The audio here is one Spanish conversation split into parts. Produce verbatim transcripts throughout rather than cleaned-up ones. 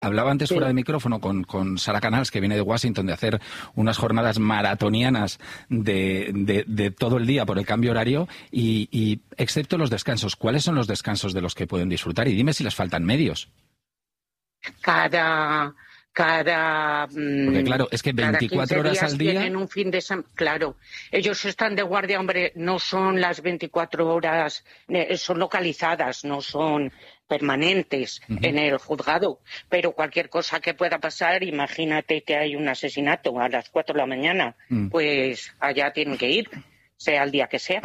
Hablaba antes Sí. fuera de micrófono con, con Sara Canals, que viene de Washington, de hacer unas jornadas maratonianas de, de, de todo el día por el cambio horario y, y excepto los descansos, ¿cuáles son los descansos de los que pueden disfrutar? Y dime si les faltan medios. Cada... Cada, Porque claro, es que veinticuatro horas al día... tienen un fin de semana. Claro, ellos están de guardia, hombre, no son las veinticuatro horas, eh, son localizadas, no son permanentes uh-huh. en el juzgado. Pero cualquier cosa que pueda pasar, imagínate que hay un asesinato a las cuatro de la mañana, uh-huh. pues allá tienen que ir, sea el día que sea,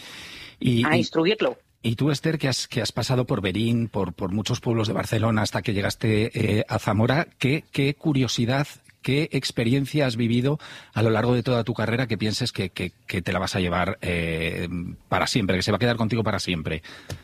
y, a y... instruirlo. Y tú, Esther, que has, que has pasado por Berín, por, por muchos pueblos de Barcelona hasta que llegaste eh, a Zamora, ¿qué, qué curiosidad, qué experiencia has vivido a lo largo de toda tu carrera que pienses que, que, que te la vas a llevar eh, para siempre, que se va a quedar contigo para siempre?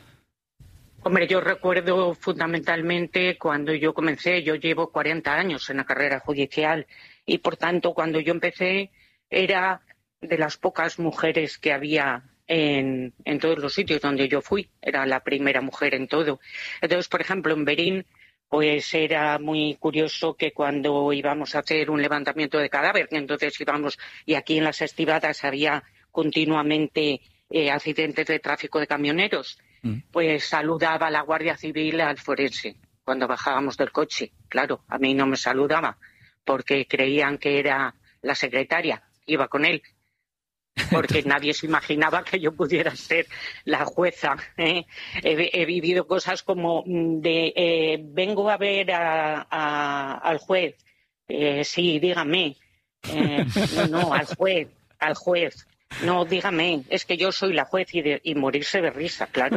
Hombre, yo recuerdo fundamentalmente cuando yo comencé, yo llevo cuarenta años en la carrera judicial y, por tanto, cuando yo empecé era de las pocas mujeres que había En, en todos los sitios donde yo fui, era la primera mujer en todo. Entonces, por ejemplo, en Berín, pues era muy curioso que cuando íbamos a hacer un levantamiento de cadáver, entonces íbamos, y aquí en las estivadas había continuamente eh, accidentes de tráfico de camioneros, mm. pues saludaba a la Guardia Civil al forense cuando bajábamos del coche. Claro, a mí no me saludaba porque creían que era la secretaria que iba con él. Porque nadie se imaginaba que yo pudiera ser la jueza. ¿eh? He, he vivido cosas como de eh, vengo a ver a, a, al juez. Eh, sí, dígame. Eh, no, no, al juez, al juez. No, dígame, es que yo soy la juez y, de, y morirse de risa, claro.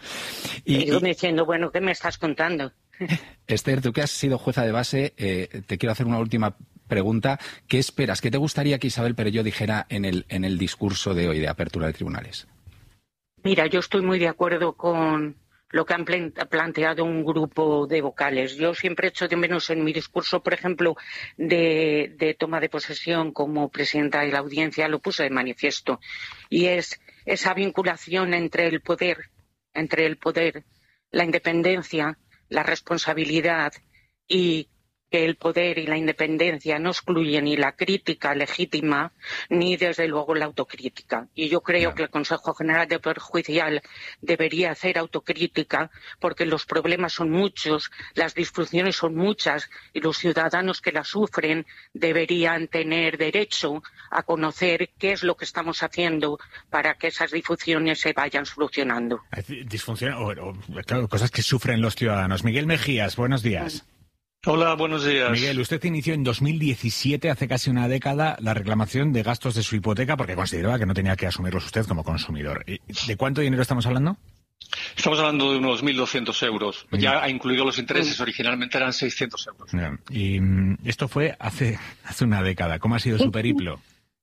Y, y yo me diciendo, bueno, ¿qué me estás contando? Esther, tú que has sido jueza de base, eh, te quiero hacer una última pregunta. ¿Qué esperas? ¿Qué te gustaría que Isabel Perelló dijera en el, en el discurso de hoy de apertura de tribunales? Mira, yo estoy muy de acuerdo con lo que han planteado un grupo de vocales. Yo siempre he hecho de menos en mi discurso, por ejemplo, de, de toma de posesión como presidenta de la audiencia, lo puse de manifiesto. Y es esa vinculación entre el poder, entre el poder, la independencia, la responsabilidad y que el poder y la independencia no excluyen ni la crítica legítima ni, desde luego, la autocrítica. Y yo creo claro. que el Consejo General de Poder Judicial debería hacer autocrítica porque los problemas son muchos, las disfunciones son muchas y los ciudadanos que las sufren deberían tener derecho a conocer qué es lo que estamos haciendo para que esas disfunciones se vayan solucionando. Disfunción o, o claro, cosas que sufren los ciudadanos. Miguel Mejías, buenos días. Hola, buenos días. Miguel, usted inició en dos mil diecisiete, hace casi una década, la reclamación de gastos de su hipoteca porque consideraba que no tenía que asumirlos usted como consumidor. ¿De cuánto dinero estamos hablando? Estamos hablando de unos mil doscientos euros. Mm. Ya ha incluido los intereses, originalmente eran seiscientos euros. Yeah. Y esto fue hace, hace una década. ¿Cómo ha sido su periplo?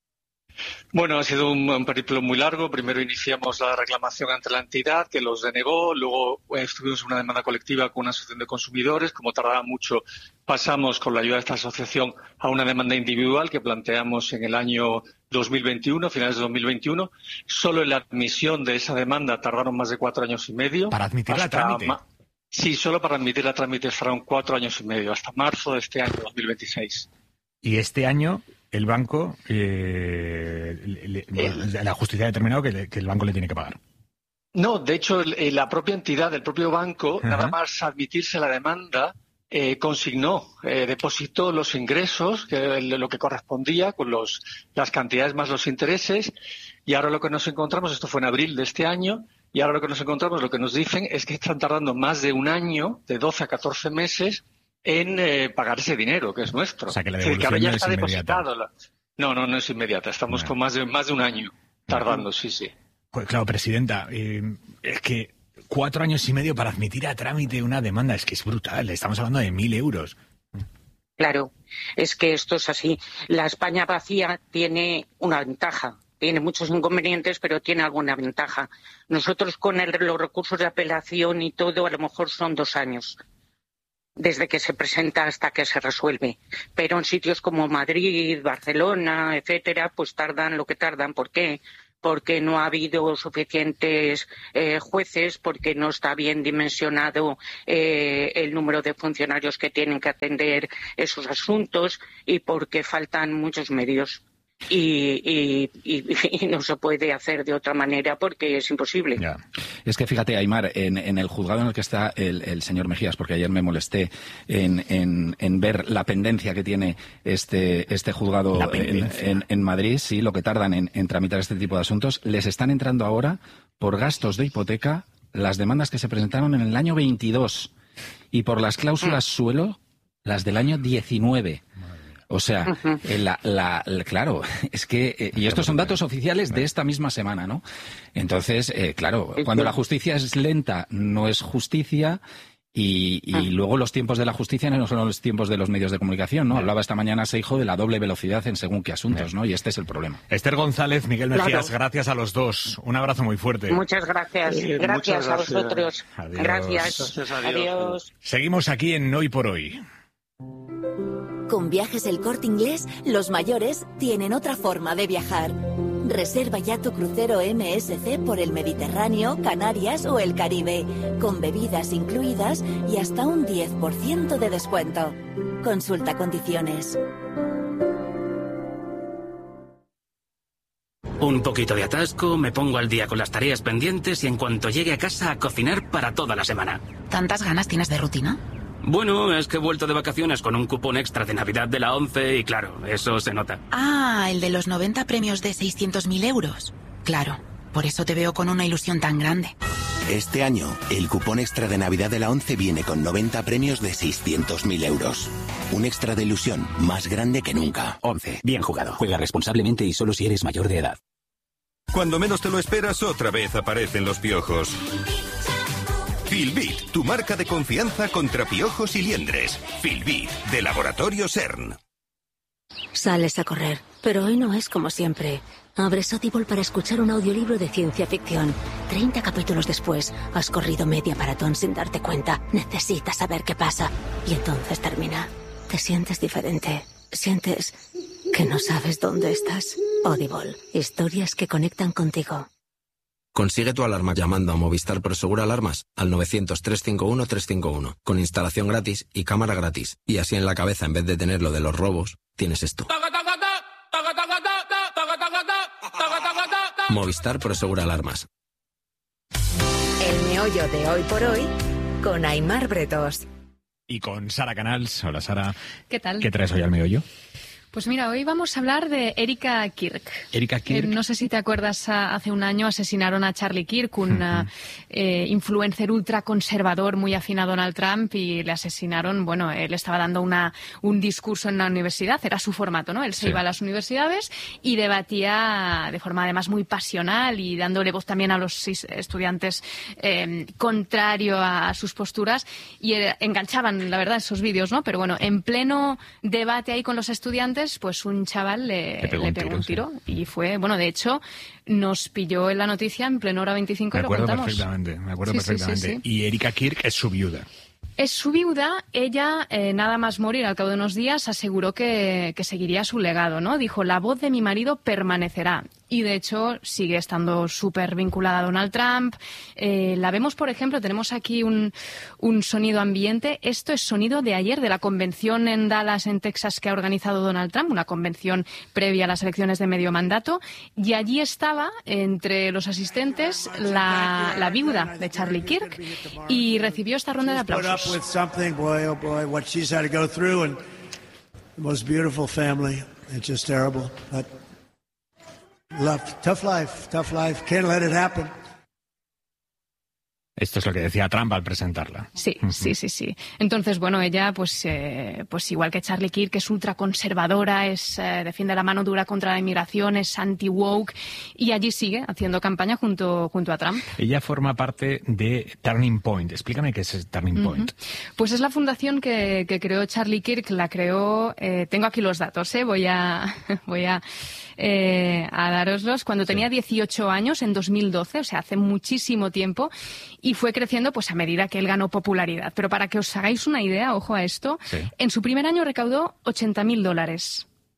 Bueno, ha sido un, un periplo muy largo. Primero iniciamos la reclamación ante la entidad, que los denegó. Luego eh, estuvimos en una demanda colectiva con una asociación de consumidores. Como tardaba mucho, pasamos con la ayuda de esta asociación a una demanda individual que planteamos en el año dos mil veintiuno, finales de dos mil veintiuno. Solo en la admisión de esa demanda tardaron más de cuatro años y medio. ¿Para admitirla a trámite? Ma- sí, solo para admitirla a trámite fueron cuatro años y medio, hasta marzo de este año, dos mil veintiséis. Y este año el banco, eh, le, le, la justicia ha determinado que, le, que el banco le tiene que pagar. No, de hecho, la propia entidad, el propio banco, uh-huh. nada más admitirse la demanda, eh, consignó, eh, depositó los ingresos, que, lo que correspondía con los, las cantidades más los intereses, y ahora lo que nos encontramos, esto fue en abril de este año, y ahora lo que nos encontramos, lo que nos dicen es que están tardando más de un año, de doce a catorce meses, en eh, pagar ese dinero que es nuestro. O sea, que la devolución devolución es que ahora ya no está es inmediata. depositado. No, no, no es inmediata. Estamos no. con más de más de un año tardando, no. sí, sí. Pues claro, presidenta, eh, es que cuatro años y medio para admitir a trámite una demanda, es que es brutal. Estamos hablando de mil euros. Claro, es que esto es así. La España vacía tiene una ventaja. Tiene muchos inconvenientes, pero tiene alguna ventaja. Nosotros con el, los recursos de apelación y todo, a lo mejor son dos años. Desde que se presenta hasta que se resuelve. Pero en sitios como Madrid, Barcelona, etcétera, pues tardan lo que tardan. ¿Por qué? porque no ha habido suficientes eh, jueces, porque no está bien dimensionado eh, el número de funcionarios que tienen que atender esos asuntos y porque faltan muchos medios. Y, y, y, y no se puede hacer de otra manera porque es imposible. Ya. Es que fíjate, Aimar, en, en el juzgado en el que está el, el señor Mejías, porque ayer me molesté en, en, en ver la pendencia que tiene este, este juzgado en, en, en Madrid, sí, lo que tardan en, en tramitar este tipo de asuntos, les están entrando ahora por gastos de hipoteca las demandas que se presentaron en el año veintidós y por las cláusulas suelo las del año diecinueve. O sea, uh-huh. la, la, la, claro, es que... Eh, y estos son datos oficiales de esta misma semana, ¿no? Entonces, eh, claro, cuando la justicia es lenta, no es justicia... Y, y ah. luego los tiempos de la justicia no son los tiempos de los medios de comunicación, ¿no? Hablaba esta mañana Seijo de la doble velocidad en según qué asuntos, ¿no? Y este es el problema. Esther González, Miguel Mejías, claro. Gracias a los dos. Un abrazo muy fuerte. Muchas gracias. Eh, gracias, muchas gracias a vosotros. Adiós. Gracias. Gracias, adiós. Adiós. Seguimos aquí en Hoy por Hoy. Con Viajes El Corte Inglés, los mayores tienen otra forma de viajar. Reserva ya tu crucero M S C por el Mediterráneo, Canarias o el Caribe, con bebidas incluidas y hasta un diez por ciento de descuento. Consulta condiciones. Un poquito de atasco, me pongo al día con las tareas pendientes y en cuanto llegue a casa a cocinar para toda la semana. ¿Tantas ganas tienes de rutina? Bueno, es que he vuelto de vacaciones con un cupón extra de Navidad de la ONCE y claro, eso se nota. Ah, el de los noventa premios de seiscientos mil euros. Claro, por eso te veo con una ilusión tan grande. Este año, el cupón extra de Navidad de la ONCE viene con noventa premios de seiscientos mil euros. Un extra de ilusión más grande que nunca. ONCE, bien jugado. Juega responsablemente y solo si eres mayor de edad. Cuando menos te lo esperas, otra vez aparecen los piojos. Filbit, tu marca de confianza contra piojos y liendres. Filbit, de Laboratorio CERN. Sales a correr, pero hoy no es como siempre. Abres Audible para escuchar un audiolibro de ciencia ficción. Treinta capítulos después, has corrido media maratón sin darte cuenta. Necesitas saber qué pasa. Y entonces termina. Te sientes diferente. Sientes que no sabes dónde estás. Audible, historias que conectan contigo. Consigue tu alarma llamando a Movistar Prosegur Alarmas al novecientos, trescientos cincuenta y uno, trescientos cincuenta y uno, con instalación gratis y cámara gratis. Y así en la cabeza, en vez de tener lo de los robos, tienes esto. Movistar Prosegur Alarmas. El meollo de Hoy por Hoy con Aimar Bretos. Y con Sara Canals. Hola, Sara. ¿Qué tal? ¿Qué traes hoy al meollo? Pues mira, hoy vamos a hablar de Erika Kirk. Erika Kirk. Eh, no sé si te acuerdas, hace un año asesinaron a Charlie Kirk, un uh-huh. eh, influencer ultraconservador muy afín a Donald Trump, y le asesinaron. Bueno, él estaba dando una, un discurso en la universidad, era su formato, ¿no? Él se sí. iba a las universidades y debatía de forma además muy pasional y dándole voz también a los estudiantes eh, contrario a sus posturas, y eh, enganchaban, la verdad, esos vídeos, ¿no? Pero bueno, en pleno debate ahí con los estudiantes, pues un chaval le, le pegó, le pegó un tiro, un tiro sí. y fue, bueno, de hecho, nos pilló en la noticia en pleno hora veinticinco y lo contamos. Me acuerdo perfectamente, me acuerdo sí, perfectamente. Sí, sí, sí. Y Erika Kirk es su viuda. Es su viuda. Ella, eh, nada más morir al cabo de unos días, aseguró que, que seguiría su legado, ¿no? Dijo, la voz de mi marido permanecerá. Y, de hecho, sigue estando súper vinculada a Donald Trump. Eh, la vemos, por ejemplo, tenemos aquí un, un sonido ambiente. Esto es sonido de ayer, de la convención en Dallas, en Texas, que ha organizado Donald Trump, una convención previa a las elecciones de medio mandato. Y allí estaba, entre los asistentes, la, la viuda de Charlie Kirk, y recibió esta ronda de aplausos. With something, boy, oh boy, what she's had to go through, and the most beautiful family. It's just terrible. But love, tough life, tough life. Can't let it happen. Esto es lo que decía Trump al presentarla. Sí, uh-huh. sí, sí, sí. Entonces, bueno, ella, pues, eh, pues igual que Charlie Kirk, es ultraconservadora, es, eh, defiende la mano dura contra la inmigración, es anti-woke, y allí sigue haciendo campaña junto, junto a Trump. Ella forma parte de Turning Point. Explícame qué es el Turning uh-huh. Point. Pues es la fundación que, que creó Charlie Kirk, la creó, eh, tengo aquí los datos, eh, voy a, voy a, eh, a daroslos, cuando tenía dieciocho años, en dos mil doce, o sea, hace muchísimo tiempo, y fue creciendo pues a medida que él ganó popularidad. Pero para que os hagáis una idea, ojo a esto, sí. en su primer año recaudó ochenta mil dólares.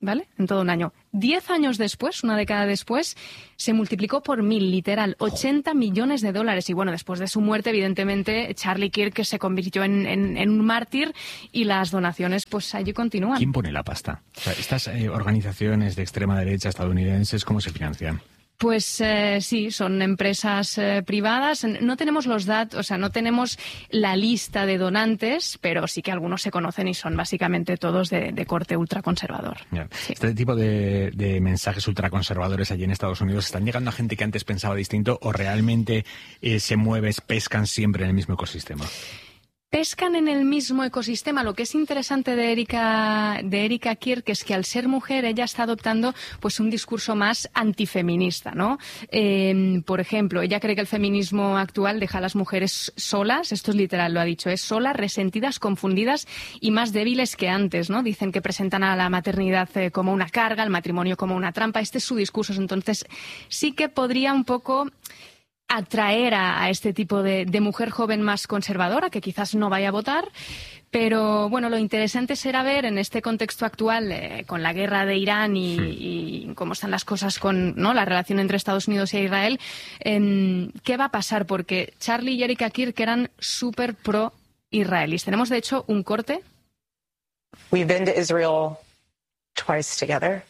¿vale? En todo un año. Diez años después, una década después, se multiplicó por mil, literal, ochenta millones de dólares. Y bueno, después de su muerte, evidentemente, Charlie Kirk se convirtió en, en, en un mártir y las donaciones, pues allí continúan. ¿Quién pone la pasta? O sea, estas eh, organizaciones de extrema derecha estadounidenses, ¿cómo se financian? Pues eh, sí, son empresas eh, privadas. No tenemos los datos, o sea, no tenemos la lista de donantes, pero sí que algunos se conocen y son básicamente todos de, de corte ultraconservador. Sí. Este tipo de, de mensajes ultraconservadores allí en Estados Unidos, ¿están llegando a gente que antes pensaba distinto o realmente eh, se mueven, pescan siempre en el mismo ecosistema? Pescan en el mismo ecosistema. Lo que es interesante de Erika, de Erika Kirk es que al ser mujer ella está adoptando pues un discurso más antifeminista, ¿no? Eh, por ejemplo, ella cree que el feminismo actual deja a las mujeres solas, esto es literal, lo ha dicho, es solas, resentidas, confundidas y más débiles que antes, ¿no? Dicen que presentan a la maternidad eh, como una carga, al matrimonio como una trampa. Este es su discurso. Entonces, sí que podría un poco atraer a, a este tipo de, de mujer joven más conservadora, que quizás no vaya a votar, pero bueno, lo interesante será ver en este contexto actual, eh, con la guerra de Irán y, sí. y cómo están las cosas con, ¿no?, la relación entre Estados Unidos e Israel, eh, qué va a pasar, porque Charlie y Erika Kirk eran súper pro-israelíes. Tenemos, de hecho, un corte. We've been to Israel twice together,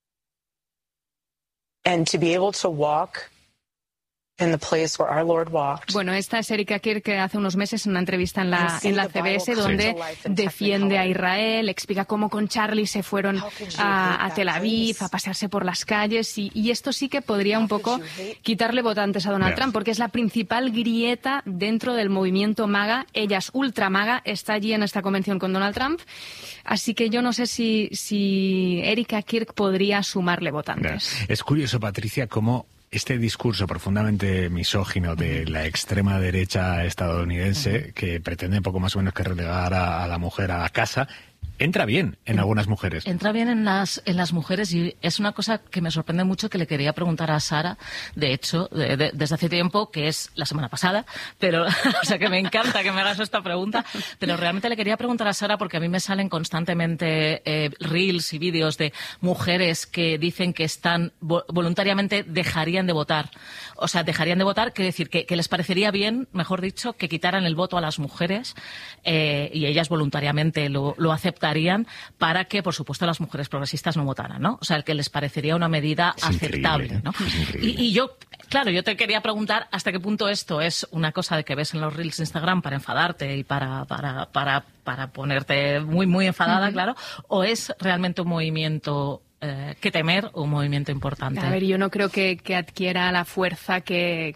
and to be able to walk in the place where our Lord walked. Bueno, esta es Erika Kirk, que hace unos meses en una entrevista en la, en la C B S, donde sí. defiende a Israel, explica cómo con Charlie se fueron a, a Tel Aviv a pasearse por las calles, y, y esto sí que podría un poco quitarle votantes a Donald Trump, porque es la principal grieta dentro del movimiento MAGA. Ella es ultra MAGA, está allí en esta convención con Donald Trump, así que yo no sé si, si Erika Kirk podría sumarle votantes. Es curioso, Patricia, cómo este discurso profundamente misógino de la extrema derecha estadounidense, uh-huh. que pretende poco más o menos que relegar a, a la mujer a la casa, entra bien en algunas mujeres. Entra bien en las en las mujeres, y es una cosa que me sorprende mucho, que le quería preguntar a Sara, de hecho, de, de, desde hace tiempo, que es la semana pasada, pero o sea que me encanta que me hagas esta pregunta, pero realmente le quería preguntar a Sara porque a mí me salen constantemente eh, reels y vídeos de mujeres que dicen que están vo- voluntariamente dejarían de votar. O sea, dejarían de votar, quiere decir que, que les parecería bien, mejor dicho, que quitaran el voto a las mujeres, eh, y ellas voluntariamente lo, lo aceptan para que, por supuesto, las mujeres progresistas no votaran, ¿no? O sea, que les parecería una medida es aceptable, ¿no? Y, y yo, claro, yo te quería preguntar hasta qué punto esto es una cosa de que ves en los reels de Instagram para enfadarte y para, para, para, para ponerte muy, muy enfadada, uh-huh. claro, o es realmente un movimiento Eh, que temer, un movimiento importante. A ver, yo no creo que, que adquiera la fuerza que,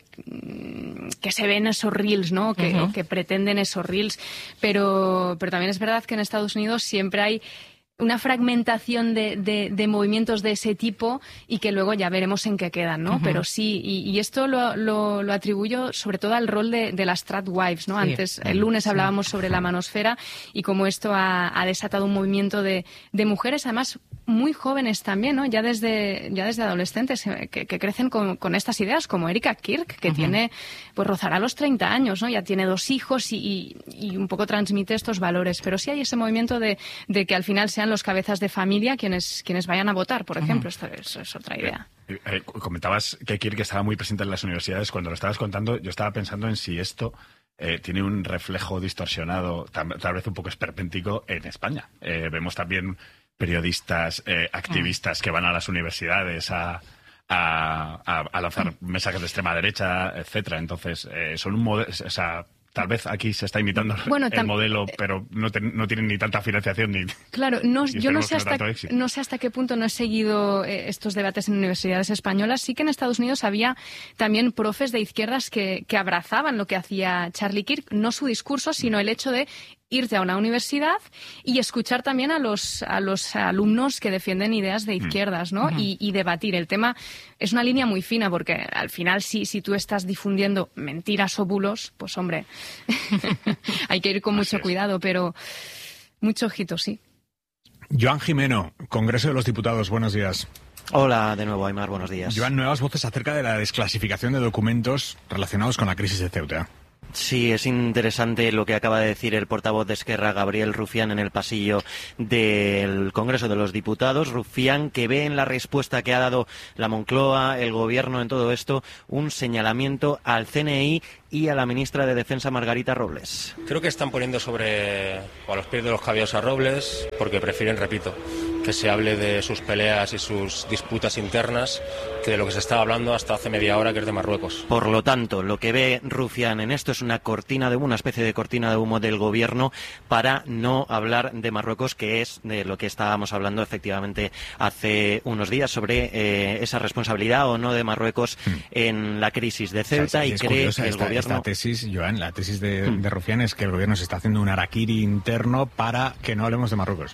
que se ve en esos reels, ¿no? Que, uh-huh. que pretenden esos reels, pero, pero también es verdad que en Estados Unidos siempre hay una fragmentación de, de, de movimientos de ese tipo y que luego ya veremos en qué quedan, ¿no? Uh-huh. Pero sí, y, y esto lo, lo, lo atribuyo sobre todo al rol de, de las tradwives, ¿no? Sí. Antes, el lunes sí. hablábamos sobre la manosfera y cómo esto ha, ha desatado un movimiento de, de mujeres, además muy jóvenes también, ¿no? Ya desde, ya desde adolescentes que, que crecen con, con estas ideas, como Erika Kirk, que uh-huh. tiene, pues rozará los treinta años, ¿no? Ya tiene dos hijos y, y, y un poco transmite estos valores. Pero sí hay ese movimiento de, de que al final sean los cabezas de familia quienes quienes vayan a votar, por ejemplo. Uh-huh. Esto es, es otra idea. Eh, eh, comentabas que Kirk estaba muy presente en las universidades. Cuando lo estabas contando, yo estaba pensando en si esto eh, tiene un reflejo distorsionado, tal, tal vez un poco esperpéntico, en España. Eh, vemos también periodistas, eh, activistas uh-huh. que van a las universidades a, a, a, a lanzar uh-huh. mensajes de extrema derecha, etcétera. Entonces, eh, son un modelo, o sea, tal vez aquí se está imitando bueno, el tam- modelo, pero no, te, no tienen ni tanta financiación ni. Claro, no, yo no sé, hasta, no sé hasta qué punto no he seguido eh, estos debates en universidades españolas. Sí que en Estados Unidos había también profes de izquierdas que, que abrazaban lo que hacía Charlie Kirk, no su discurso, sino el hecho de irte a una universidad y escuchar también a los a los alumnos que defienden ideas de izquierdas, ¿no? Uh-huh. Y, y debatir. El tema es una línea muy fina, porque al final si, si tú estás difundiendo mentiras o bulos, pues hombre, hay que ir con mucho es. cuidado, pero mucho ojito, sí. Joan Jimeno, Congreso de los Diputados, buenos días. Hola de nuevo, Aimar, buenos días. Joan, nuevas voces acerca de la desclasificación de documentos relacionados con la crisis de Ceuta. Sí, es interesante lo que acaba de decir el portavoz de Esquerra, Gabriel Rufián, en el pasillo del Congreso de los Diputados. Rufián, que ve en la respuesta que ha dado la Moncloa, el Gobierno en todo esto, un señalamiento al C N I y a la ministra de Defensa, Margarita Robles. Creo que están poniendo sobre o a los pies de los caballos a Robles porque prefieren, repito, que se hable de sus peleas y sus disputas internas que de lo que se estaba hablando hasta hace media hora, que es de Marruecos. Por lo tanto, lo que ve Rufián en esto es una cortina de humo, una especie de cortina de humo del Gobierno para no hablar de Marruecos, que es de lo que estábamos hablando efectivamente hace unos días, sobre eh, esa responsabilidad o no de Marruecos hmm. en la crisis de Ceuta. O sea, sí, y cree que el esta, Gobierno... Esta tesis, Joan, la tesis de, hmm. de Rufián es que el Gobierno se está haciendo un harakiri interno para que no hablemos de Marruecos.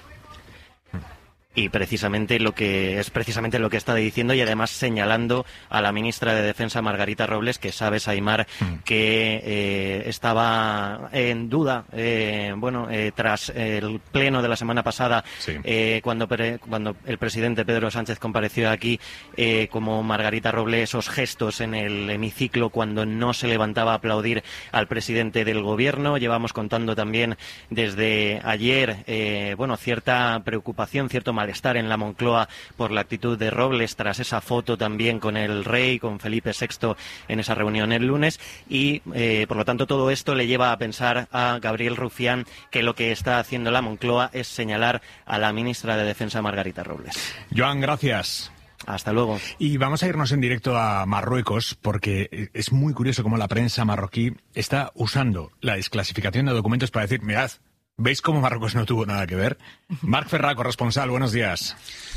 Y precisamente lo que es precisamente lo que está diciendo, y además señalando a la ministra de Defensa, Margarita Robles, que sabes, Aimar, mm. que eh, estaba en duda, eh, bueno, eh, tras el pleno de la semana pasada, sí. eh, cuando, pre, cuando el presidente Pedro Sánchez compareció aquí, eh, como Margarita Robles, esos gestos en el hemiciclo cuando no se levantaba a aplaudir al presidente del Gobierno. Llevamos contando también desde ayer, eh, bueno, cierta preocupación, cierto mal estar en la Moncloa por la actitud de Robles tras esa foto también con el rey, con Felipe sexto en esa reunión el lunes, y eh, por lo tanto todo esto le lleva a pensar a Gabriel Rufián que lo que está haciendo la Moncloa es señalar a la ministra de Defensa, Margarita Robles. Joan, gracias. Hasta luego. Y vamos a irnos en directo a Marruecos, porque es muy curioso cómo la prensa marroquí está usando la desclasificación de documentos para decir, mirad, ¿veis cómo Marruecos no tuvo nada que ver? Marc Ferrà, corresponsal, buenos días.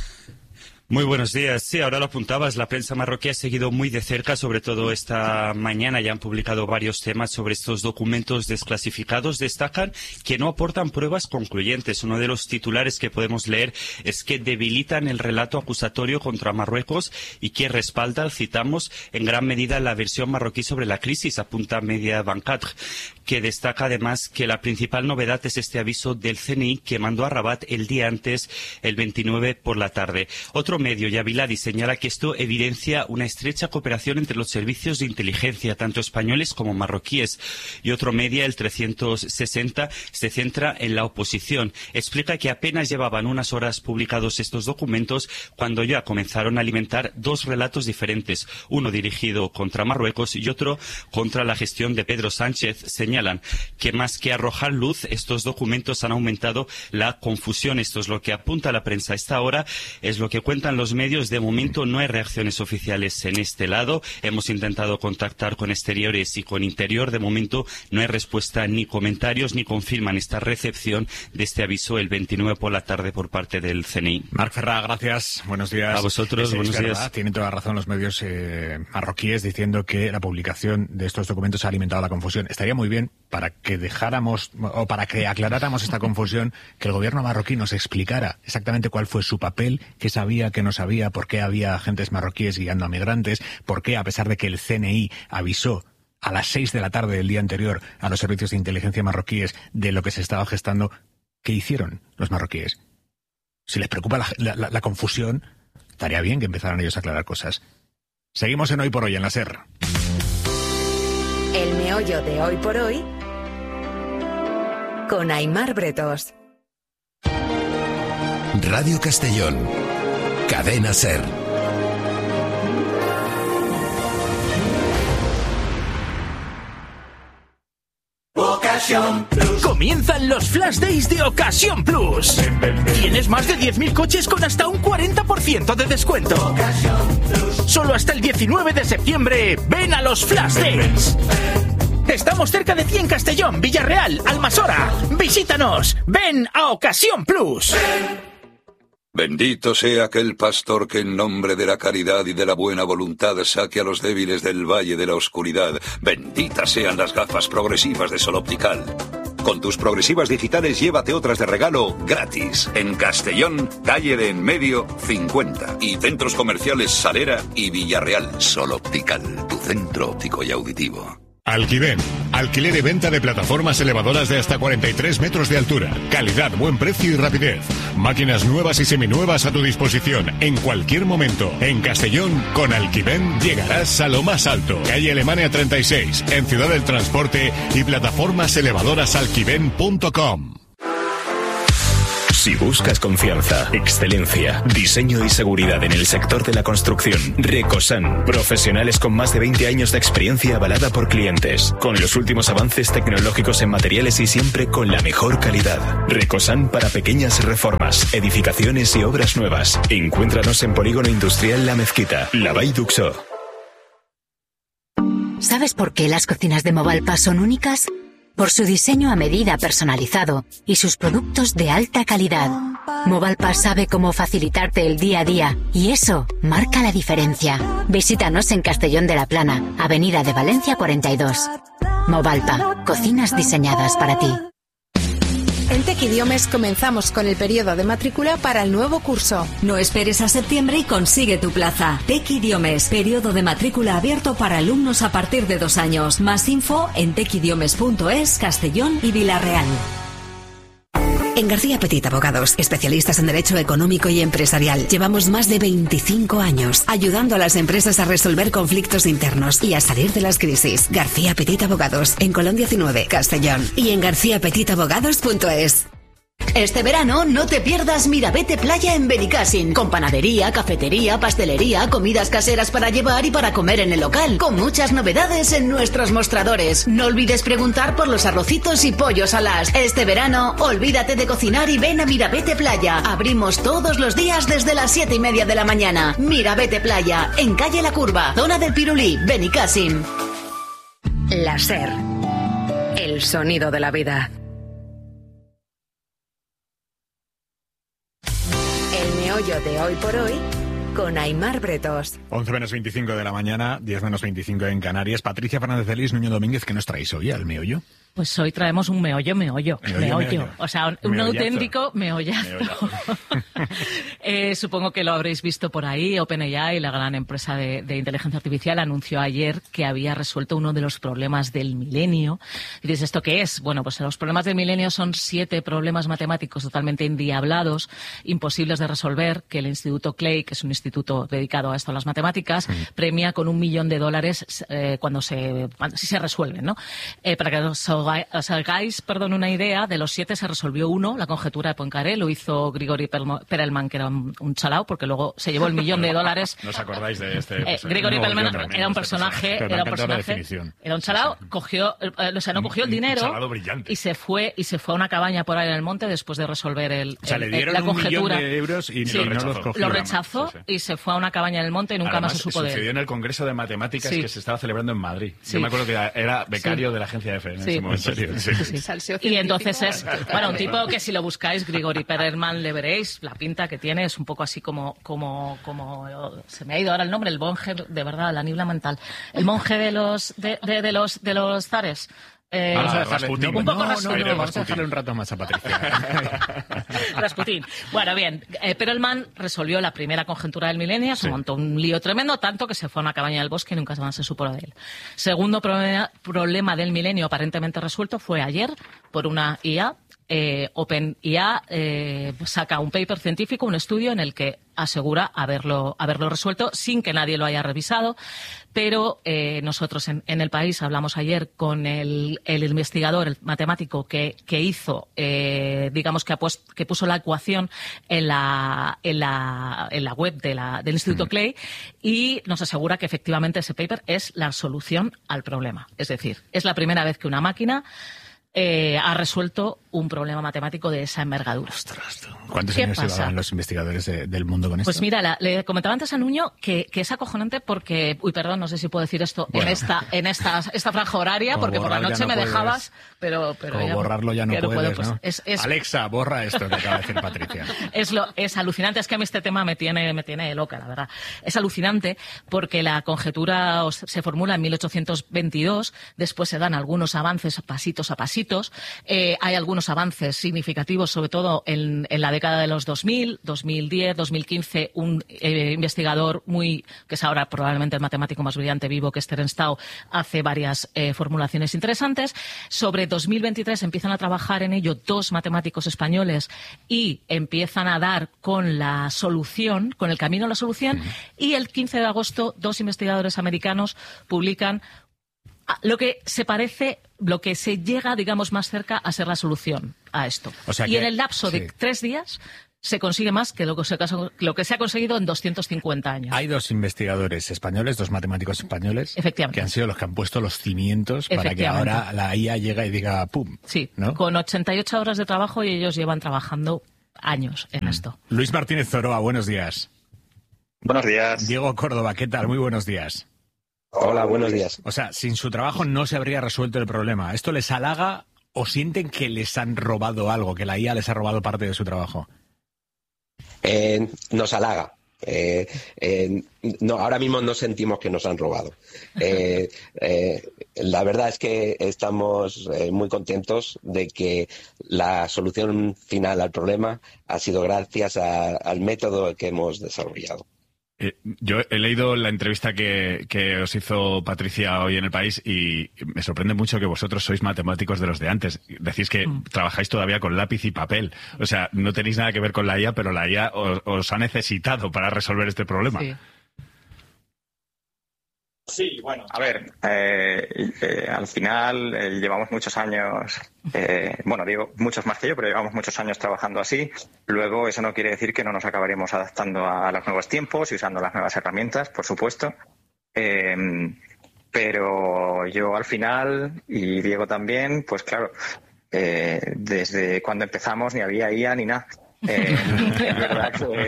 Muy buenos días. Sí, ahora lo apuntabas, la prensa marroquí ha seguido muy de cerca, sobre todo esta mañana ya han publicado varios temas sobre estos documentos desclasificados. Destacan que no aportan pruebas concluyentes. Uno de los titulares que podemos leer es que debilitan el relato acusatorio contra Marruecos y que respaldan, citamos, en gran medida la versión marroquí sobre la crisis, apunta Media veinticuatro, que destaca además que la principal novedad es este aviso del C N I que mandó a Rabat el día antes, el veintinueve por la tarde. Otro medio, Yabiladi, señala que esto evidencia una estrecha cooperación entre los servicios de inteligencia, tanto españoles como marroquíes. Y otro medio, el trescientos sesenta, se centra en la oposición. Explica que apenas llevaban unas horas publicados estos documentos cuando ya comenzaron a alimentar dos relatos diferentes, uno dirigido contra Marruecos y otro contra la gestión de Pedro Sánchez. Señalan que más que arrojar luz, estos documentos han aumentado la confusión. Esto es lo que apunta la prensa a esta hora, es lo que cuentan los medios. De momento no hay reacciones oficiales en este lado. Hemos intentado contactar con exteriores y con interior. De momento no hay respuesta ni comentarios ni confirman esta recepción de este aviso el veintinueve por la tarde por parte del C N I. Marc Ferrà, gracias. Buenos días. A vosotros, es, buenos es verdad, días. Tienen toda razón los medios eh, marroquíes diciendo que la publicación de estos documentos ha alimentado la confusión. Estaría muy bien para que dejáramos o para que aclaráramos esta confusión, que el gobierno marroquí nos explicara exactamente cuál fue su papel, qué sabía, qué no sabía, por qué había agentes marroquíes guiando a migrantes, por qué, a pesar de que el C N I avisó a las seis de la tarde del día anterior a los servicios de inteligencia marroquíes de lo que se estaba gestando, ¿qué hicieron los marroquíes? Si les preocupa la, la, la confusión, estaría bien que empezaran ellos a aclarar cosas. Seguimos en Hoy por Hoy, en la SER. El meollo de Hoy por Hoy con Aimar Bretos. Radio Castellón, Cadena SER. Ocasión Plus. Comienzan los Flash Days de Ocasión Plus. Tienes más de diez mil coches con hasta un cuarenta por ciento de descuento. Solo hasta el diecinueve de septiembre, ven a los Flash Days. Estamos cerca de ti en Castellón, Villarreal, Almasora. Visítanos, ven a Ocasión Plus. Bendito sea aquel pastor que en nombre de la caridad y de la buena voluntad saque a los débiles del valle de la oscuridad. Benditas sean las gafas progresivas de Sol Optical. Con tus progresivas digitales llévate otras de regalo gratis. En Castellón, calle de En Medio, cincuenta. Y centros comerciales Salera y Villarreal. Sol Optical, tu centro óptico y auditivo. Alquiven, alquiler y venta de plataformas elevadoras de hasta cuarenta y tres metros de altura. Calidad, buen precio y rapidez. Máquinas nuevas y seminuevas a tu disposición en cualquier momento. En Castellón, con Alquiven llegarás a lo más alto. Calle Alemania treinta y seis, en Ciudad del Transporte y plataformas elevadoras alquiven punto com. Si buscas confianza, excelencia, diseño y seguridad en el sector de la construcción, Recosan, profesionales con más de veinte años de experiencia avalada por clientes, con los últimos avances tecnológicos en materiales y siempre con la mejor calidad. Recosan para pequeñas reformas, edificaciones y obras nuevas. Encuéntranos en Polígono Industrial La Mezquita, La Vall d'Uxó. ¿Sabes por qué las cocinas de Movalpa son únicas? Por su diseño a medida personalizado y sus productos de alta calidad. Movalpa sabe cómo facilitarte el día a día y eso marca la diferencia. Visítanos en Castellón de la Plana, Avenida de Valencia cuarenta y dos. Movalpa, cocinas diseñadas para ti. En Tequidiomes comenzamos con el periodo de matrícula para el nuevo curso. No esperes a septiembre y consigue tu plaza. Tequidiomes, periodo de matrícula abierto para alumnos a partir de dos años. Más info en tequidiomes punto es, Castellón y Villarreal. En García Petit Abogados, especialistas en Derecho Económico y Empresarial, llevamos más de veinticinco años ayudando a las empresas a resolver conflictos internos y a salir de las crisis. García Petit Abogados, en Colón diecinueve, Castellón, y en garcía petit abogados punto es. Este verano no te pierdas Mirabete Playa en Benicàssim, con panadería, cafetería, pastelería, comidas caseras para llevar y para comer en el local, con muchas novedades en nuestros mostradores. No olvides preguntar por los arrocitos y pollos alas. Este verano, olvídate de cocinar y ven a Mirabete Playa. Abrimos todos los días desde las siete y media de la mañana. Mirabete Playa, en calle La Curva, zona del Pirulí, Benicàssim. La SER, el sonido de la vida. De hoy por hoy con Aimar Bretos. once menos veinticinco de la mañana, diez menos veinticinco en Canarias. Patricia Fernández de Lis, Nuño Domínguez, ¿qué nos traéis hoy al meollo? Pues hoy traemos un meollo, meollo, meollo. meollo. meollo. O sea, un, un auténtico meollazo. meollazo. eh, supongo que lo habréis visto por ahí. OpenAI, la gran empresa de, de inteligencia artificial, anunció ayer que había resuelto uno de los problemas del milenio. Y dices, ¿esto qué es? Bueno, pues los problemas del milenio son siete problemas matemáticos totalmente endiablados, imposibles de resolver, que el Instituto Clay, que es un instituto dedicado a esto, a las matemáticas, mm. premia con un millón de dólares eh, cuando se, cuando, si se resuelven, ¿no? Eh, para que os os hagáis, perdón, una idea, de los siete se resolvió uno, la conjetura de Poincaré, lo hizo Grigori Perelman, que era un, un chalao, porque luego se llevó el millón de dólares. ¿No os acordáis de este? Eh, Grigori no, Perelman era un personaje, este era un personaje, era un chalao, sí, sí. cogió, eh, o sea, no cogió el dinero y se fue y se fue a una cabaña por ahí en el monte después de resolver el, o sea, el, le dieron la conjetura. Un millón de euros y sí, no rechazó. los cogió. Lo rechazó sí, sí. y se fue a una cabaña en el monte y nunca Además, más se supo de él. sucedió en el Congreso de Matemáticas sí. que se estaba celebrando en Madrid. Sí. Yo me acuerdo que era becario sí. de la agencia F en sí. ese momento. Sí, sí, sí. Sí. Y entonces es, bueno, un tipo que si lo buscáis, Grigori Perelman, le veréis, la pinta que tiene es un poco así como, como, como, se me ha ido ahora el nombre, el monje, de verdad, la niebla mental, el monje de los, de, de, de los, de los zares. Eh, vamos a dejarle, un no, poco no, Rasputín. no, no, vamos a dejarle un rato más a Patricia. Rasputín. Bueno, bien, eh, Perelman resolvió la primera conjetura del milenio, se sí. montó un lío tremendo, tanto que se fue a una cabaña del bosque y nunca más se supo de él. Segundo problema, problema del milenio aparentemente resuelto fue ayer por una I A. Eh, OpenIA eh, saca un paper científico, un estudio en el que asegura haberlo, haberlo resuelto sin que nadie lo haya revisado, pero eh, nosotros en, en el país hablamos ayer con el, el investigador, el matemático que, que hizo, eh, digamos que, apuest, que puso la ecuación en la, en la, en la web de la, del Instituto Clay y nos asegura que efectivamente ese paper es la solución al problema. Es decir, es la primera vez que una máquina Eh, ha resuelto un problema matemático de esa envergadura. Ostras, ¿cuántos años pasa? llevaban los investigadores de, del mundo con esto? Pues mira, la, le comentaba antes a Nuño que, que es acojonante porque, uy, perdón, no sé si puedo decir esto bueno. en esta en esta, esta franja horaria, porque por la noche no me puedes. dejabas, pero, pero Como ya, borrarlo ya no puedes, puedo, pues, ¿no? Es, es, Alexa, borra esto que acaba de decir Patricia. Es, lo, es alucinante, es que a mí este tema me tiene, me tiene loca, la verdad. Es alucinante porque la conjetura se formula en mil ochocientos veintidós, después se dan algunos avances pasitos a pasitos, requisitos. Eh, hay algunos avances significativos, sobre todo en, en la década de los dos mil, dos mil diez, dos mil quince, un eh, investigador muy, que es ahora probablemente el matemático más brillante vivo, que es Terence Tao, hace varias eh, formulaciones interesantes. Sobre dos mil veintitrés empiezan a trabajar en ello dos matemáticos españoles y empiezan a dar con la solución, con el camino a la solución, y el quince de agosto dos investigadores americanos publican lo que se parece, lo que se llega, digamos, más cerca a ser la solución a esto. O sea y que, en el lapso sí. de tres días se consigue más que lo que se, lo que se ha conseguido en doscientos cincuenta años. Hay dos investigadores españoles, dos matemáticos españoles, que han sido los que han puesto los cimientos para que ahora la I A llegue y diga ¡pum! Sí, ¿no? Con ochenta y ocho horas de trabajo, y ellos llevan trabajando años en mm. esto. Luis Martínez Zoroa, buenos días. Buenos días. Diego Córdoba, ¿qué tal? Muy buenos días. Hola, buenos días. O sea, sin su trabajo no se habría resuelto el problema. ¿Esto les halaga o sienten que les han robado algo, que la I A les ha robado parte de su trabajo? Eh, nos halaga. Eh, eh, no, ahora mismo no sentimos que nos han robado. Eh, eh, la verdad es que estamos eh, muy contentos de que la solución final al problema ha sido gracias a, al método que hemos desarrollado. Eh, yo he leído la entrevista que, que os hizo Patricia hoy en El País y me sorprende mucho que vosotros sois matemáticos de los de antes. Decís que mm. trabajáis todavía con lápiz y papel. O sea, no tenéis nada que ver con la I A, pero la I A os, os ha necesitado para resolver este problema. Sí. Sí, bueno, a ver, eh, eh, al final eh, llevamos muchos años, eh, bueno, digo muchos más que yo, pero llevamos muchos años trabajando así. Luego eso no quiere decir que no nos acabaremos adaptando a los nuevos tiempos y usando las nuevas herramientas, por supuesto. Eh, pero yo al final, y Diego también, pues claro, eh, desde cuando empezamos ni había I A ni nada. Eh, es verdad que...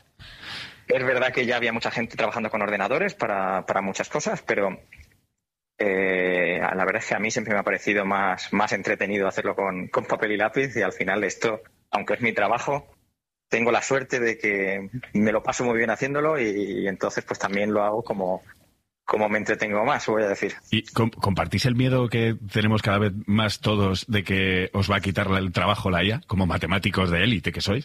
Es verdad que ya había mucha gente trabajando con ordenadores para, para muchas cosas, pero eh, la verdad es que a mí siempre me ha parecido más, más entretenido hacerlo con, con papel y lápiz, y al final esto, aunque es mi trabajo, tengo la suerte de que me lo paso muy bien haciéndolo y, y entonces pues también lo hago como, como me entretengo más, voy a decir. ¿Y compartís el miedo que tenemos cada vez más todos de que os va a quitar el trabajo la I A, como matemáticos de élite que sois?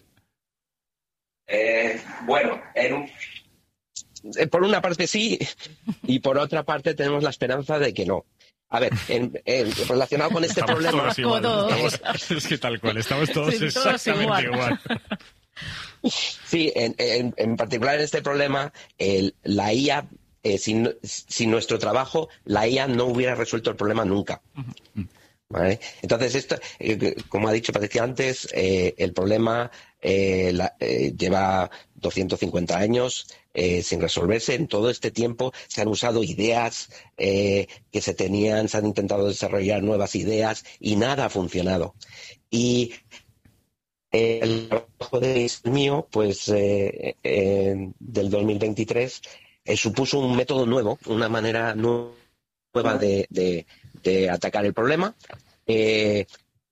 Eh, bueno, en un, eh, por una parte sí, y por otra parte tenemos la esperanza de que no. A ver, en, en, relacionado con este estamos problema... Todos igual, estamos, es que tal cual, estamos todos sí, exactamente todos igual. igual. Sí, en, en, en particular en este problema, el, la I A, eh, sin, sin nuestro trabajo, la I A no hubiera resuelto el problema nunca. Uh-huh. ¿Vale? Entonces, esto, eh, como ha dicho Patricia antes, eh, el problema eh, la, eh, lleva doscientos cincuenta años eh, sin resolverse. En todo este tiempo se han usado ideas eh, que se tenían, se han intentado desarrollar nuevas ideas y nada ha funcionado. Y eh, el trabajo de mío, pues, eh, eh, del dos mil veintitrés, eh, supuso un método nuevo, una manera nueva de, de de atacar el problema eh,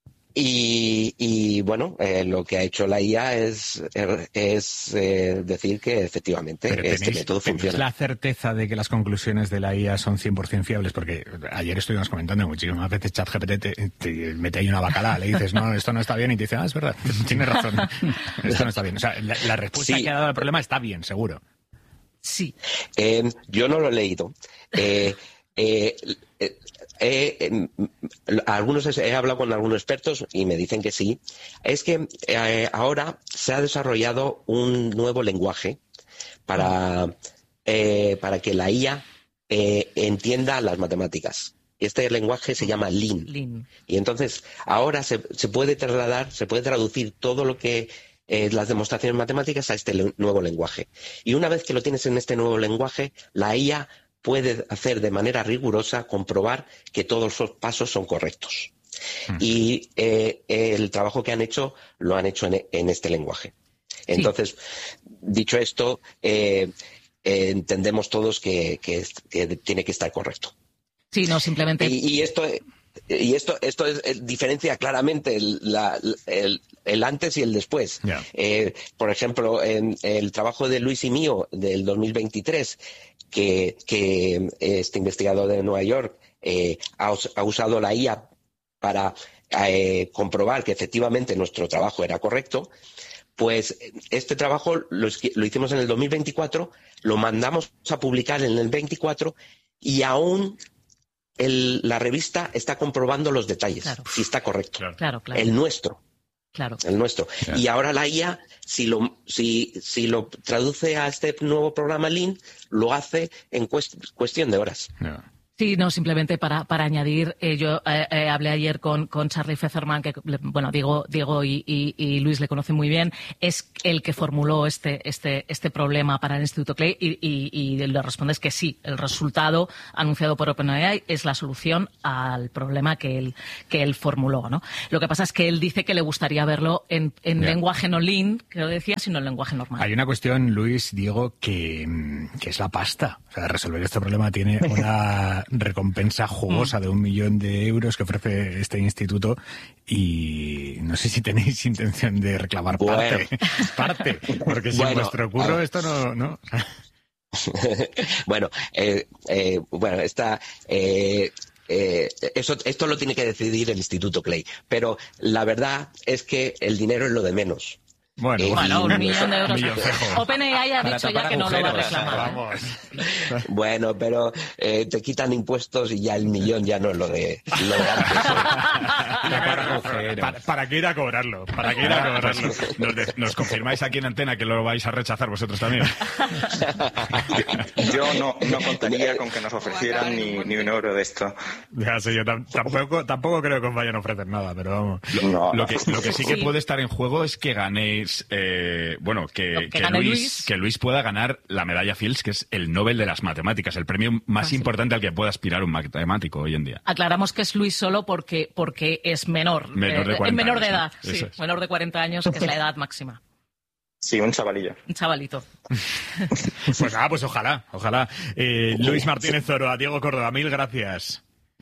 y, y bueno, eh, lo que ha hecho la I A es, es eh, decir que efectivamente Pero este tenéis, método ¿tenéis funciona. la certeza de que las conclusiones de la I A son cien por ciento fiables? Porque ayer estuvimos comentando muchísimas veces ChatGPT te, te mete ahí una bacalá, le dices, no, esto no está bien, y te dice, ah, es verdad, tienes razón, esto no está bien. O sea, la, la respuesta Sí. que ha dado al problema está bien, seguro. Sí. Eh, yo no lo he leído. Eh, eh, eh, eh, eh, algunos he hablado con algunos expertos y me dicen que sí. Es que eh, ahora se ha desarrollado un nuevo lenguaje para, eh, para que la I A eh, entienda las matemáticas. Este lenguaje se llama Lean. Lean. Y entonces ahora se, se puede trasladar, se puede traducir todo lo que eh, las demostraciones matemáticas a este le- nuevo lenguaje. Y una vez que lo tienes en este nuevo lenguaje, la I A puede hacer de manera rigurosa, comprobar que todos los pasos son correctos. Mm. Y eh, el trabajo que han hecho lo han hecho en, en este lenguaje. Entonces, sí. dicho esto, eh, eh, entendemos todos que, que, que tiene que estar correcto. Sí, no, simplemente... Y, y esto... Y esto esto es, es, diferencia claramente el, la, el, el antes y el después. Yeah. Eh, por ejemplo, en el trabajo de Luis y mío del dos mil veintitrés, que, que este investigador de Nueva York eh, ha, ha usado la I A para eh, comprobar que efectivamente nuestro trabajo era correcto, pues este trabajo lo, lo hicimos en el dos mil veinticuatro, lo mandamos a publicar en el veinticuatro y aún el, la revista está comprobando los detalles, claro. si está correcto. Claro, claro. El nuestro. Claro. El nuestro. Claro. Y ahora la I A, si lo, si, si lo traduce a este nuevo programa Lean, lo hace en cuest- cuestión de horas. Yeah. Sí, no, simplemente para, para añadir, eh, yo eh, eh, hablé ayer con, con Charlie Fezerman, que, bueno, Diego, Diego y, y, y Luis le conocen muy bien, es el que formuló este, este, este problema para el Instituto Clay y, y, y le responde es que sí, el resultado anunciado por OpenAI es la solución al problema que él, que él formuló, ¿no? Lo que pasa es que él dice que le gustaría verlo en, en Yeah. lenguaje no Lean, que lo decía, sino en lenguaje normal. Hay una cuestión, Luis, Diego, que, que es la pasta. O sea, resolver este problema tiene una recompensa jugosa de un millón de euros que ofrece este instituto y no sé si tenéis intención de reclamar Bueno. parte, parte, porque sin Bueno, vuestro curro ah. esto no... no. bueno, eh, eh, bueno, está... Eh, Eh, eso, esto lo tiene que decidir el Instituto Clay, pero la verdad es que el dinero es lo de menos. Bueno, Eh, Bueno, un y- millón de euros. OpenAI ha Para dicho ya tapar que no lo va a agujeros, reclamar. Vamos. Bueno, pero eh, te quitan impuestos y ya el millón ya no es lo de, lo de antes. ¿Para, para qué ir a cobrarlo? ¿Para qué ir a cobrarlo? Nos, de- nos confirmáis aquí en antena que lo vais a rechazar vosotros también. Yo no, no contaría con que nos ofrecieran ni, ni un euro de esto. Ya sé, yo tam- tampoco, tampoco creo que os vayan a ofrecer nada, pero vamos. Lo, No. lo que, lo que sí que Sí. puede estar en juego es que ganéis, eh, bueno, que, Lo que que gane Luis, Luis. que Luis pueda ganar la medalla Fields, que es el Nobel de las Matemáticas, el premio más Ah, sí. importante al que pueda aspirar un matemático hoy en día. Aclaramos que es Luis solo porque, porque es menor. Menor de Eh, cuarenta menor de años, edad, ¿no? sí. Eso es. Menor de cuarenta años, que es la edad máxima. Sí, un chavalillo. Un chavalito. Pues nada, pues ojalá, ojalá. Eh, Luis Martínez Zoroa, Diego Córdoba, mil gracias.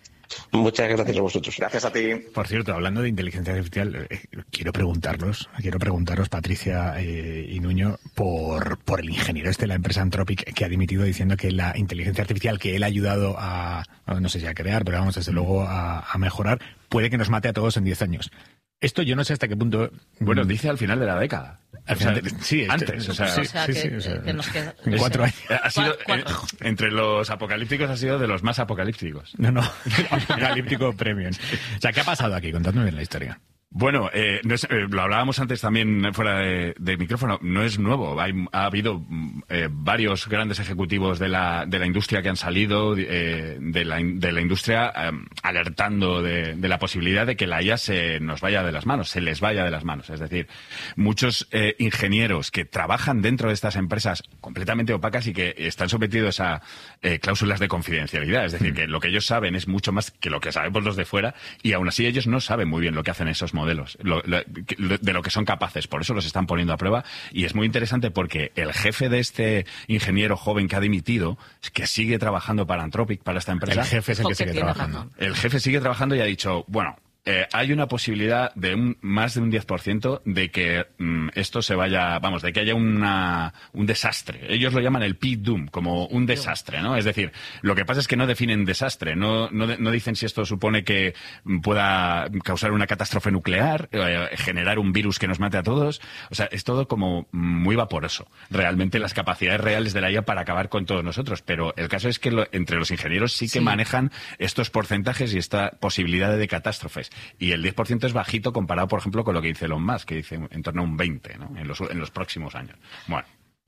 Muchas gracias a vosotros. Gracias a ti. Por cierto, hablando de inteligencia artificial, eh, quiero preguntarlos, quiero preguntaros, Patricia eh, y Nuño, por, por el ingeniero este de la empresa Anthropic que ha dimitido diciendo que la inteligencia artificial que él ha ayudado a, no sé si a crear, pero vamos, desde luego a, a mejorar, puede que nos mate a todos en diez años. Esto yo no sé hasta qué punto... Bueno, dice al final de la década. Al O sea, final de- sí, este- antes, o sea, sí, O sea, sí, que, sí, o sea, que nos queda... en cuatro años. Ha sido, Cuatro. eh, entre los apocalípticos ha sido de los más apocalípticos. No, no, apocalíptico premium. O sea, ¿qué ha pasado aquí? Contadme bien la historia. Bueno, eh, no es- eh, lo hablábamos antes también fuera de, de micrófono, no es nuevo. Hay, ha habido mm, eh, varios grandes ejecutivos de la, de la industria que han salido eh, de, la, in- de la industria eh, alertando de, de la posibilidad de que la I A se nos vaya de las manos, se les vaya de las manos. Es decir, muchos eh, ingenieros que trabajan dentro de estas empresas completamente opacas y que están sometidos a eh, cláusulas de confidencialidad. Es decir, que lo que ellos saben es mucho más que lo que sabemos los de fuera y aún así ellos no saben muy bien lo que hacen esos modelos. modelos, lo, lo, de lo que son capaces. Por eso los están poniendo a prueba y es muy interesante porque el jefe de este ingeniero joven que ha dimitido, que sigue trabajando para Anthropic, para esta empresa... El jefe es el que Porque sigue tiene trabajando. razón. El jefe sigue trabajando y ha dicho, bueno, eh, hay una posibilidad de un, más de un diez por ciento de que mm, esto se vaya, vamos, de que haya una, un desastre. Ellos lo llaman el P Doom, como un desastre, ¿no? Es decir, lo que pasa es que no definen desastre, no, no, no dicen si esto supone que pueda causar una catástrofe nuclear, eh, generar un virus que nos mate a todos. O sea, es todo como muy vaporoso. Realmente las capacidades reales de la I A para acabar con todos nosotros. Pero el caso es que lo, entre los ingenieros sí que Sí. manejan estos porcentajes y esta posibilidad de catástrofes. Y el diez por ciento es bajito comparado, por ejemplo, con lo que dice Elon Musk, que dice en torno a un veinte, ¿no? En los, en los próximos años. Bueno,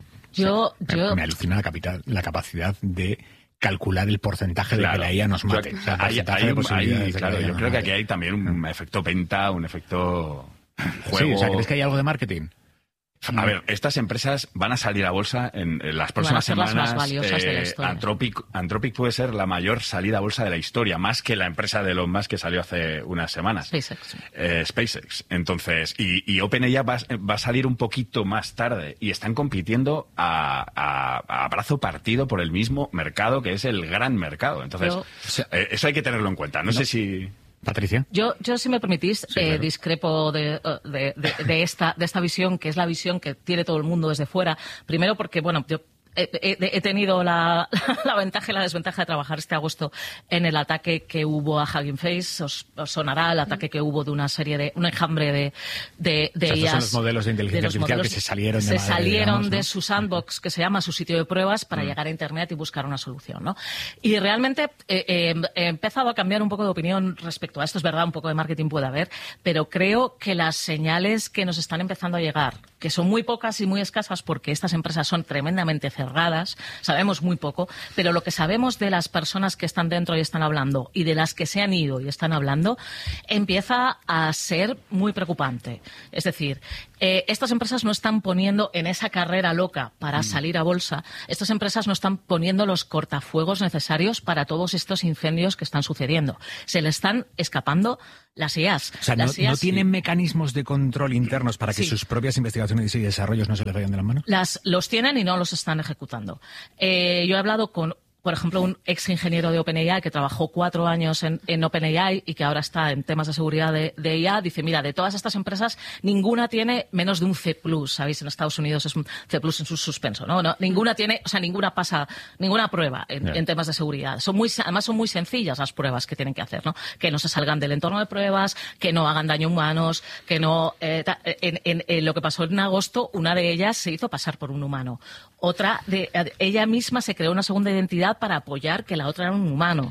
Yo, Me, yo, me alucina la, capital, la capacidad de calcular el porcentaje de que claro. la I A nos mate. Yo- O sea, el hay- porcentaje hay de un- hay- posibilidades de que claro, la I A yo nos creo que mate. aquí hay también un efecto venta, un efecto juego. Sí, o sea, ¿crees que hay algo de marketing? A ver, estas empresas van a salir a bolsa en, en las próximas ser las semanas. más valiosas de la eh, historia. Anthropic, Anthropic puede ser la mayor salida a bolsa de la historia, más que la empresa de Elon Musk que salió hace unas semanas. SpaceX. Eh, SpaceX. Entonces, y, y OpenAI va, va a salir un poquito más tarde y están compitiendo a, a, a brazo partido por el mismo mercado que es el gran mercado. Entonces, Yo- eh, eso hay que tenerlo en cuenta. No, sé si... Patricia. Yo, yo, si me permitís, Sí, eh, claro. discrepo de, de, de- de esta, de esta visión, que es la visión que tiene todo el mundo desde fuera. Primero porque, bueno, yo he, he, he tenido la, la ventaja y la desventaja de trabajar este agosto en el ataque que hubo a Hugging Face. Os, os sonará el ataque que hubo de una serie de, un enjambre de, de, de o sea, I A S. Estos son los modelos de inteligencia artificial que se salieron de Se madre, salieron digamos, ¿no? de su sandbox, que se llama su sitio de pruebas, para Mm. llegar a Internet y buscar una solución, ¿no? Y realmente eh, eh, he empezado a cambiar un poco de opinión respecto a esto. Es verdad, un poco de marketing puede haber, pero creo que las señales que nos están empezando a llegar, que son muy pocas y muy escasas porque estas empresas son tremendamente cerradas, sabemos muy poco, pero lo que sabemos de las personas que están dentro y están hablando y de las que se han ido y están hablando, empieza a ser muy preocupante. Es decir, eh, estas empresas no están poniendo en esa carrera loca para mm. salir a bolsa, estas empresas no están poniendo los cortafuegos necesarios para todos estos incendios que están sucediendo. Se le están escapando las I A S. O sea, no, las I A S, ¿no tienen mecanismos de control internos para que Sí. sus propias investigaciones y desarrollos no se les vayan de las manos? Las, los tienen y no los están ejecutando. Eh, yo he hablado con, por ejemplo, un ex ingeniero de OpenAI que trabajó cuatro años en, en OpenAI y que ahora está en temas de seguridad de, de I A. Dice, mira, de todas estas empresas, ninguna tiene menos de un C plus. ¿Sabéis? En Estados Unidos es un C plus en su suspenso, ¿no? no ninguna tiene, o sea, ninguna pasa, ninguna prueba en, Yeah. en temas de seguridad. Son muy, además son muy sencillas las pruebas que tienen que hacer, ¿no? Que no se salgan del entorno de pruebas, que no hagan daño a humanos, que no... Eh, ta, en, en, en lo que pasó en agosto, una de ellas se hizo pasar por un humano. Otra, de, ella misma se creó una segunda identidad para apoyar que la otra era un humano.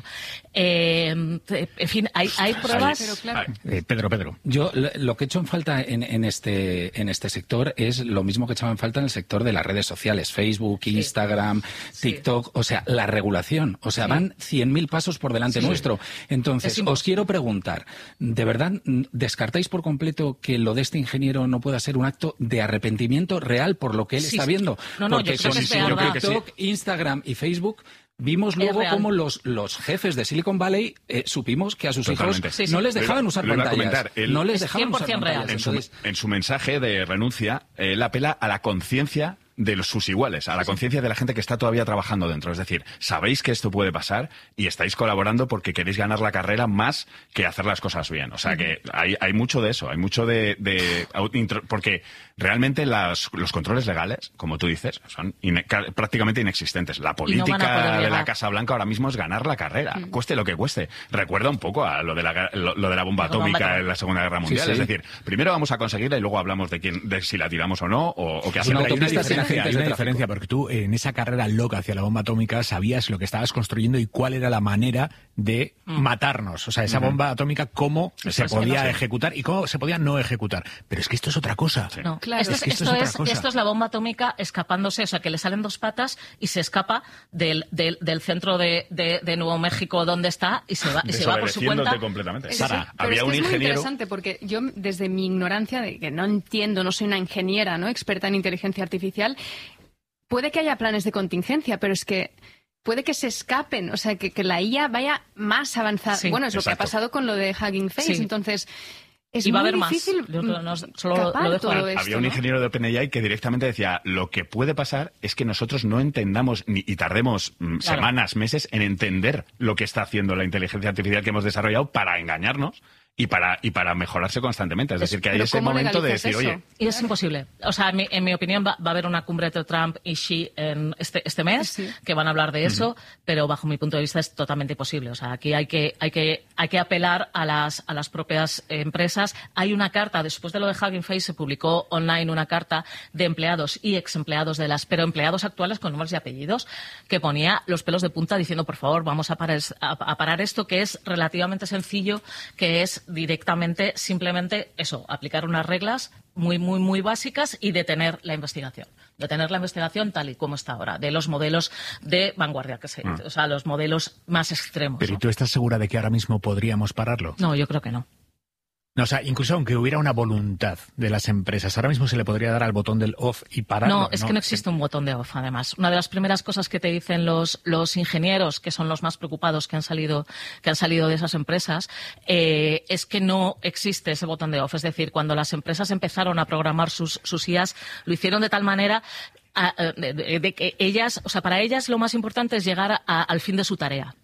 Eh, en fin, hay, hay pruebas... Pero claro. eh, Pedro, Pedro. Yo lo que he hecho en falta en, en, este, en este sector es lo mismo que echaba en falta en el sector de las redes sociales, Facebook, sí. Instagram, TikTok, sí. O sea, la regulación. O sea, sí. van cien mil pasos por delante sí. nuestro. Entonces, os quiero preguntar, ¿de verdad descartáis por completo que lo de este ingeniero no pueda ser un acto de arrepentimiento real por lo que él sí. está viendo? No, no, Porque yo creo que es con verdad. TikTok, Instagram y Facebook... Vimos luego cómo los, los jefes de Silicon Valley eh, supimos que a sus Totalmente. hijos sí, sí. no les dejaban lo, usar lo pantallas. Comentar, él, no les dejaban usar pantallas. En su, Entonces, en su mensaje de renuncia, él apela a la conciencia de los, sus iguales, a la conciencia de la gente que está todavía trabajando dentro. Es decir, sabéis que esto puede pasar y estáis colaborando porque queréis ganar la carrera más que hacer las cosas bien. O sea uh-huh. que hay, hay mucho de eso, hay mucho de... de porque realmente las, los controles legales, como tú dices, son in, prácticamente inexistentes. La política no de la Casa Blanca ahora mismo es ganar la carrera, uh-huh. cueste lo que cueste. Recuerda un poco a lo de la, lo, lo de la bomba atómica bomba en la Segunda Guerra Mundial. Sí, sí. Es decir, primero vamos a conseguirla y luego hablamos de, quién, de si la tiramos o no, o, o qué hacemos. Hay una diferencia, hay una diferencia porque tú en esa carrera loca hacia la bomba atómica sabías lo que estabas construyendo y cuál era la manera de mm. matarnos. O sea, esa uh-huh. bomba atómica, cómo Eso se podía no ejecutar y cómo se podía no ejecutar. Pero es que esto es otra cosa. Sí. No, claro. Esto es, es, que esto esto es, es, esto es la bomba atómica escapándose, o sea, que le salen dos patas y se escapa del, del, del centro de, de, de Nuevo México donde está y se va, y se va por su cuenta. completamente. Es, Sara, sí, pero había es que un es ingeniero... muy interesante porque yo, desde mi ignorancia, de que no entiendo, no soy una ingeniera, ¿no? experta en inteligencia artificial, puede que haya planes de contingencia, pero es que puede que se escapen, o sea, que, que la I A vaya más avanzada. Sí, bueno, es exacto. lo que ha pasado con lo de Hugging Face, sí. entonces... Es y va a haber difícil más. Yo no, solo lo dejo todo Había esto, un ¿no? ingeniero de OpenAI que directamente decía, lo que puede pasar es que nosotros no entendamos ni, y tardemos mm, claro. semanas, meses en entender lo que está haciendo la inteligencia artificial que hemos desarrollado para engañarnos y para y para mejorarse constantemente. Es decir, que hay ese momento de decir, eso? oye... Y es imposible. O sea, en mi, en mi opinión va, va a haber una cumbre entre Trump y Xi en este, este mes, sí. que van a hablar de eso, uh-huh. pero bajo mi punto de vista es totalmente imposible. O sea, aquí hay que hay que hay que apelar a las a las propias empresas. Hay una carta, después de lo de Hugging Face, se publicó online una carta de empleados y ex empleados de las, pero empleados actuales con nombres y apellidos, que ponía los pelos de punta diciendo, por favor, vamos a parar, a, a parar esto, que es relativamente sencillo, que es directamente, simplemente eso, aplicar unas reglas muy, muy, muy básicas y detener la investigación. Detener la investigación tal y como está ahora, de los modelos de vanguardia, que se, mm. o sea, los modelos más extremos. ¿Pero ¿no? ¿y tú estás segura de que ahora mismo podríamos pararlo? No, yo creo que no. No, o sea, incluso aunque hubiera una voluntad de las empresas, ahora mismo se le podría dar al botón del off y pararlo. No, es ¿no? que no existe un botón de off, además. Una de las primeras cosas que te dicen los, los ingenieros, que son los más preocupados que han salido, que han salido de esas empresas, eh, es que no existe ese botón de off. Es decir, cuando las empresas empezaron a programar sus, sus I As, lo hicieron de tal manera a, de, de, de que ellas, o sea, para ellas lo más importante es llegar a, al fin de su tarea.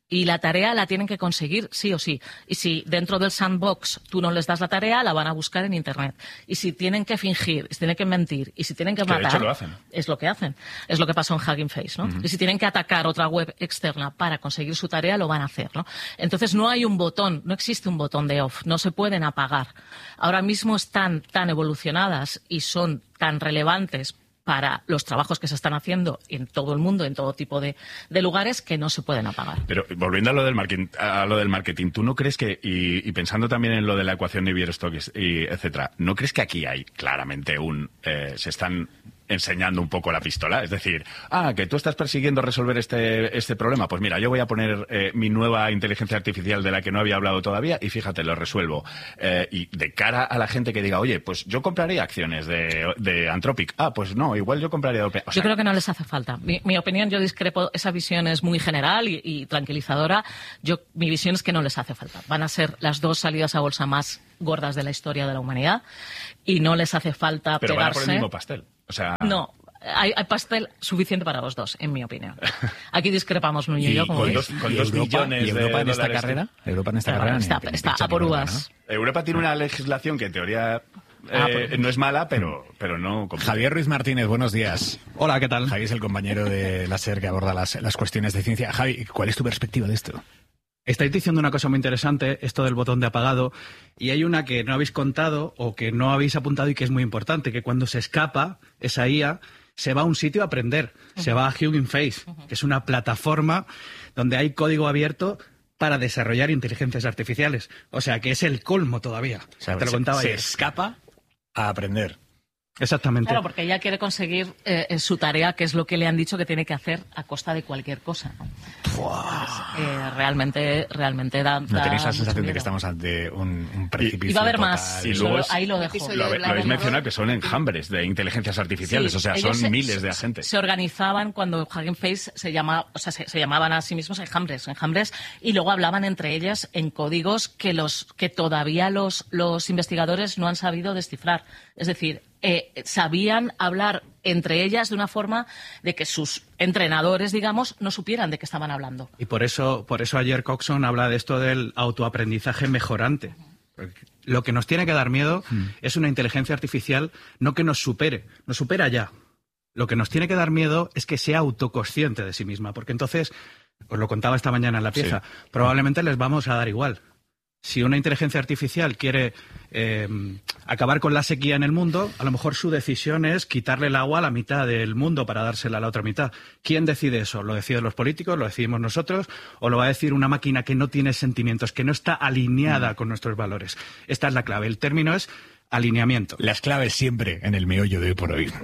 Y la tarea la tienen que conseguir sí o sí. Y si dentro del sandbox tú no les das la tarea, la van a buscar en Internet. Y si tienen que fingir, si tienen que mentir, y si tienen que, que matar... de hecho lo hacen. Es lo que hacen. Es lo que pasó en Hugging Face, ¿no? Uh-huh. Y si tienen que atacar otra web externa para conseguir su tarea, lo van a hacer, ¿no? Entonces no hay un botón, no existe un botón de off, no se pueden apagar. Ahora mismo están tan evolucionadas y son tan relevantes para los trabajos que se están haciendo en todo el mundo, en todo tipo de, de lugares, que no se pueden apagar. Pero volviendo a lo del marketing, a lo del marketing, ¿tú no crees que, y, y pensando también en lo de la ecuación de Navier-Stokes, y etcétera, ¿no crees que aquí hay claramente un... Eh, se están enseñando un poco la pistola? Es decir, ah, que tú estás persiguiendo resolver este, este problema. Pues mira, yo voy a poner eh, mi nueva inteligencia artificial de la que no había hablado todavía y fíjate, lo resuelvo. Eh, y de cara a la gente que diga, oye, pues yo compraría acciones de, de Anthropic. Ah, pues no, igual yo compraría... O sea, yo creo que no les hace falta. Mi, mi opinión, yo discrepo, esa visión es muy general y, y tranquilizadora. Yo, mi visión es que no les hace falta. Van a ser las dos salidas a bolsa más gordas de la historia de la humanidad y no les hace falta Pero pegarse... van a por el mismo pastel. O sea... No, hay, hay pastel suficiente para los dos, en mi opinión. Aquí discrepamos Nuño y yo, como con veis. dos, con dos millones ¿Y Europa de en esta dólares carrera? ¿Europa en esta Claro, carrera? está, Ni- está ni a por ni uvas. ¿no? Europa tiene una legislación que en teoría eh, Ah, pues- no es mala, pero, pero no... compite. Javier Ruiz Martínez, buenos días. Hola, ¿qué tal? Javi es el compañero de la SER que aborda las, las cuestiones de ciencia. Javi, ¿cuál es tu perspectiva de esto? Estáis diciendo una cosa muy interesante, esto del botón de apagado, y hay una que no habéis contado o que no habéis apuntado y que es muy importante, que cuando se escapa esa I A, se va a un sitio a aprender, uh-huh. se va a Hugging Face, uh-huh. que es una plataforma donde hay código abierto para desarrollar inteligencias artificiales. O sea, que es el colmo todavía. O sea, Te lo se, contaba se ayer. escapa a aprender. Exactamente. Claro, porque ella quiere conseguir eh, su tarea, que es lo que le han dicho que tiene que hacer a costa de cualquier cosa, ¿no? Entonces, eh, realmente, realmente da, ¿No da tenéis la mucho sensación de miedo. que estamos ante un, un precipicio Y va a haber total? más. Y Solo luego es- ahí lo dejo. Lo, habe- lo habéis mencionado, que son enjambres de inteligencias artificiales, Sí, o sea, ellos son se- miles de agentes. Se organizaban cuando Hugging Face se llama, o sea, se, se llamaban a sí mismos enjambres, enjambres, y luego hablaban entre ellas en códigos que los que todavía los los investigadores no han sabido descifrar. Es decir, eh, sabían hablar entre ellas de una forma de que sus entrenadores, digamos, no supieran de qué estaban hablando. Y por eso, por eso ayer Coxon habla de esto del autoaprendizaje mejorante. Porque lo que nos tiene que dar miedo mm. es una inteligencia artificial no que nos supere, nos supera ya. Lo que nos tiene que dar miedo es que sea autoconsciente de sí misma, porque entonces, os lo contaba esta mañana en la pieza, sí. probablemente les vamos a dar igual. Si una inteligencia artificial quiere eh, acabar con la sequía en el mundo, a lo mejor su decisión es quitarle el agua a la mitad del mundo para dársela a la otra mitad. ¿Quién decide eso? ¿Lo deciden los políticos? ¿Lo decidimos nosotros? ¿O lo va a decir una máquina que no tiene sentimientos, que no está alineada mm. con nuestros valores? Esta es la clave. El término es alineamiento. Las claves siempre en el meollo de hoy por hoy.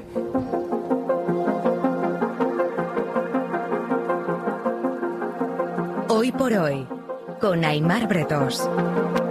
Hoy por hoy, con Aimar Bretos.